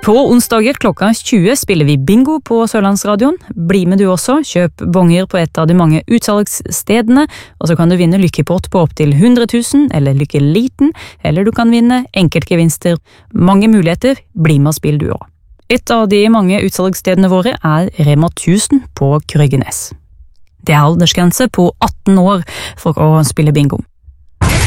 På onsdager klokka 20 spiller vi bingo på Sørlandsradioen. Bli med du også, kjøp bonger på et av de mange utsalgsstedene, og så kan du vinne lykkepott på opptil 100 000, eller lykkeliten, eller du kan vinne enkeltgevinster. Mange muligheter, bli med og spill du også. Et av de mange utsalgsstedene våre er Rema 1000 på Krøggenes. Det er aldersgrense på 18 år for å spille bingo.